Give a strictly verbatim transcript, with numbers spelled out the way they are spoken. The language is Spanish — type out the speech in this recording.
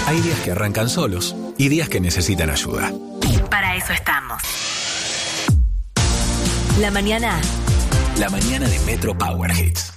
Hay días que arrancan solos y días que necesitan ayuda. Para eso estamos. La mañana. La mañana de Metro Power Hits.